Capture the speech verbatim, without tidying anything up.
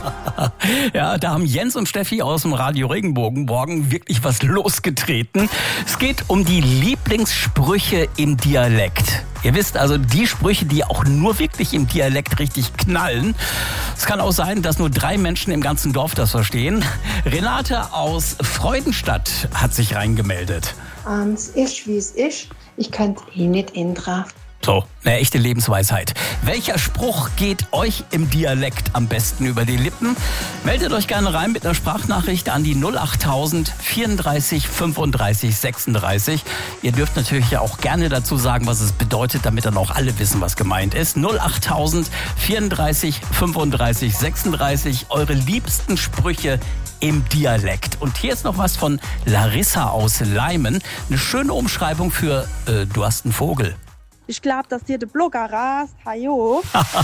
Ja, da haben Jens und Steffi aus dem Radio Regenbogenmorgen wirklich was losgetreten. Es geht um die Lieblingssprüche im Dialekt. Ihr wisst also, die Sprüche, die auch nur wirklich im Dialekt richtig knallen. Es kann auch sein, dass nur drei Menschen im ganzen Dorf das verstehen. Renate aus Freudenstadt hat sich reingemeldet. Ähm, es ist, wie es ist. Ich kann es eh nicht ändern. So, eine echte Lebensweisheit. Welcher Spruch geht euch im Dialekt am besten über die Lippen? Meldet euch gerne rein mit einer Sprachnachricht an die null achttausend vierunddreißig fünfunddreißig sechsunddreißig. Ihr dürft natürlich ja auch gerne dazu sagen, was es bedeutet, damit dann auch alle wissen, was gemeint ist. null achttausend vierunddreißig fünfunddreißig sechsunddreißig. Eure liebsten Sprüche im Dialekt. Und hier ist noch was von Larissa aus Leimen. Eine schöne Umschreibung für äh, du hast einen Vogel. Ich glaube, dass dir der Blogger rast. Hajo.